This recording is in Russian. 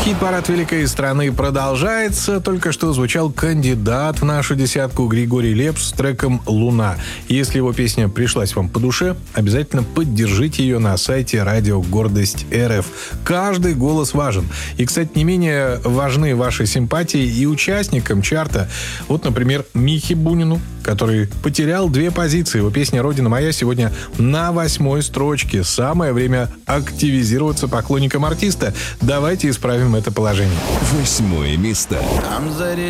Хит-парад великой страны продолжается. Только что звучал кандидат в нашу десятку Григорий Лепс с треком «Луна». Если его песня пришлась вам по душе, обязательно поддержите ее на сайте радио «Гордость РФ». Каждый голос важен. И, кстати, не менее важны ваши симпатии и участникам чарта. Вот, например, Михе Бунину, который потерял 2 позиции. Его песня «Родина моя» сегодня на 8-й строчке. Самое время активизироваться поклонникам артиста. Давайте исправим это положение. 8 место. Там за